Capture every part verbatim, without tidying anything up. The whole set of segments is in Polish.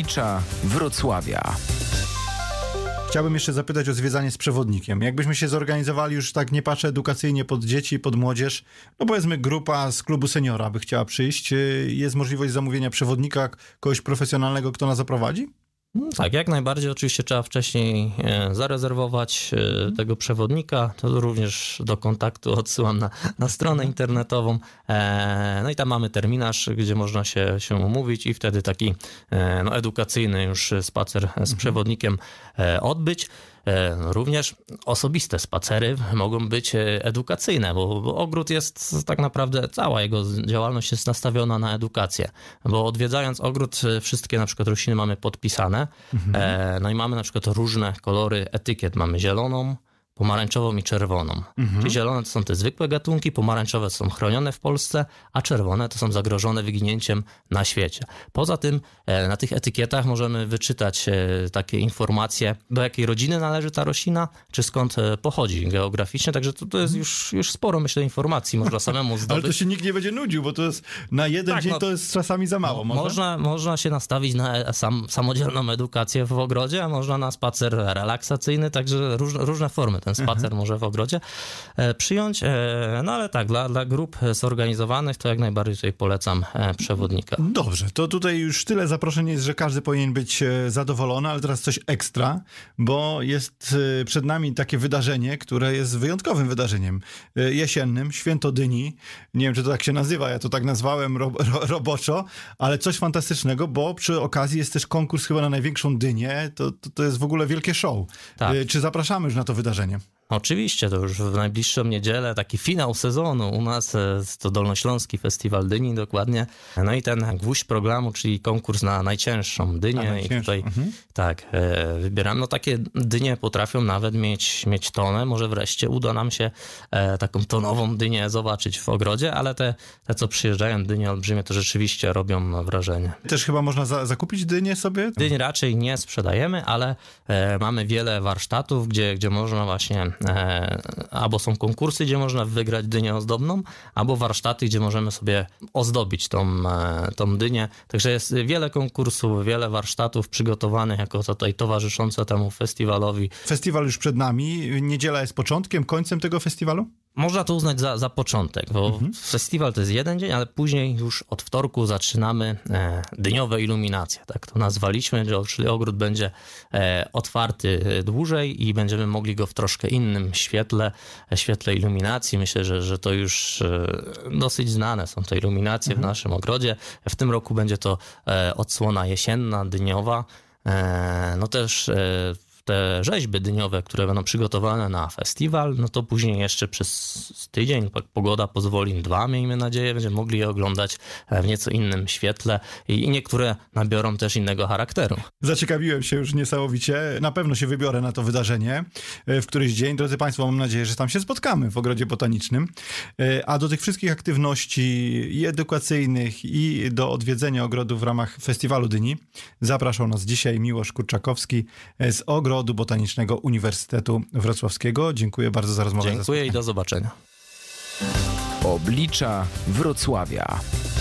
Oblicza Wrocławia. Chciałbym jeszcze zapytać o zwiedzanie z przewodnikiem. Jakbyśmy się zorganizowali już tak, nie patrzę, edukacyjnie pod dzieci, pod młodzież, no powiedzmy grupa z klubu seniora by chciała przyjść, jest możliwość zamówienia przewodnika, kogoś profesjonalnego, kto nas zaprowadzi? Tak, jak najbardziej. Oczywiście trzeba wcześniej zarezerwować tego przewodnika. To również do kontaktu odsyłam na, na stronę internetową. No i tam mamy terminarz, gdzie można się, się umówić i wtedy taki no, edukacyjny już spacer z przewodnikiem odbyć. Również osobiste spacery mogą być edukacyjne, bo, bo ogród jest tak naprawdę, cała jego działalność jest nastawiona na edukację, bo odwiedzając ogród wszystkie na przykład rośliny mamy podpisane, mhm. no i mamy na przykład różne kolory etykiet, mamy zieloną, pomarańczową i czerwoną. Mhm. Czyli zielone to są te zwykłe gatunki, pomarańczowe są chronione w Polsce, a czerwone to są zagrożone wyginięciem na świecie. Poza tym na tych etykietach możemy wyczytać takie informacje, do jakiej rodziny należy ta roślina, czy skąd pochodzi geograficznie, także to, to jest już, już sporo, myślę, informacji można samemu zdobyć. Ale to się nikt nie będzie nudził, bo to jest na jeden tak, dzień no, to jest czasami za mało. No, można, można się nastawić na sam, samodzielną edukację w ogrodzie, a można na spacer relaksacyjny, także róż, różne formy ten spacer mhm. może w ogrodzie e, przyjąć. E, no ale tak, dla, dla grup zorganizowanych to jak najbardziej tutaj polecam e, przewodnika. Dobrze, to tutaj już tyle zaproszeń jest, że każdy powinien być e, zadowolony, ale teraz coś ekstra, bo jest e, przed nami takie wydarzenie, które jest wyjątkowym wydarzeniem e, jesiennym, Święto Dyni. Nie wiem, czy to tak się nazywa, ja to tak nazwałem ro, ro, roboczo, ale coś fantastycznego, bo przy okazji jest też konkurs chyba na największą dynię. To, to, to jest w ogóle wielkie show. Tak. E, czy zapraszamy już na to wydarzenie? Oczywiście, to już w najbliższą niedzielę taki finał sezonu u nas, to Dolnośląski Festiwal Dyni dokładnie. No i ten gwóźdź programu, czyli konkurs na najcięższą dynię. A, najcięższą. I tutaj mhm. tak, e, wybieram. No takie dynie potrafią nawet mieć, mieć tonę. Może wreszcie uda nam się e, taką tonową dynię zobaczyć w ogrodzie, ale te, te co przyjeżdżają, dynie olbrzymie, to rzeczywiście robią wrażenie. Też chyba można za, zakupić dynię sobie? Dyń raczej nie sprzedajemy, ale e, mamy wiele warsztatów, gdzie, gdzie można właśnie albo są konkursy, gdzie można wygrać dynię ozdobną, albo warsztaty, gdzie możemy sobie ozdobić tą, tą dynię. Także jest wiele konkursów, wiele warsztatów przygotowanych jako tutaj towarzyszące temu festiwalowi. Festiwal już przed nami. Niedziela jest początkiem, końcem tego festiwalu? Można to uznać za, za początek, bo mhm. festiwal to jest jeden dzień, ale później już od wtorku zaczynamy e, dyniowe iluminacje, tak to nazwaliśmy, czyli ogród będzie e, otwarty dłużej i będziemy mogli go w troszkę innym świetle, świetle iluminacji. Myślę, że, że to już e, dosyć znane są te iluminacje mhm. w naszym ogrodzie. W tym roku będzie to e, odsłona jesienna, dyniowa, e, no też e, te rzeźby dyniowe, które będą przygotowane na festiwal, no to później jeszcze przez tydzień, pogoda pozwoli, dwa, miejmy nadzieję, będziemy mogli je oglądać w nieco innym świetle i niektóre nabiorą też innego charakteru. Zaciekawiłem się już niesamowicie. Na pewno się wybiorę na to wydarzenie w któryś dzień. Drodzy Państwo, mam nadzieję, że tam się spotkamy w Ogrodzie Botanicznym. A do tych wszystkich aktywności i edukacyjnych, i do odwiedzenia ogrodu w ramach Festiwalu Dyni zapraszał nas dzisiaj Miłosz Kurczakowski z Ogrodu Botanicznego Uniwersytetu Wrocławskiego. Dziękuję bardzo za rozmowę. Dziękuję i do zobaczenia. Oblicza Wrocławia.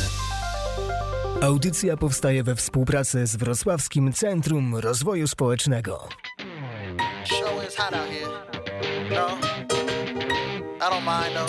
Audycja powstaje we współpracy z Wrocławskim Centrum Rozwoju Społecznego. Show is hot out here. No, I don't mind though.